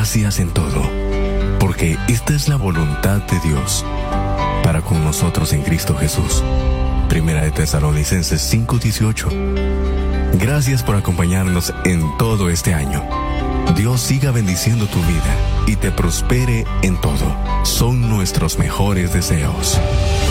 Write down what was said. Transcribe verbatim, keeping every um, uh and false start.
gracias en todo, porque esta es la voluntad de Dios para con nosotros en Cristo Jesús. Primera de Tesalonicenses cinco dieciocho. Gracias por acompañarnos en todo este año. Dios siga bendiciendo tu vida y te prospere en todo. Son nuestros mejores deseos.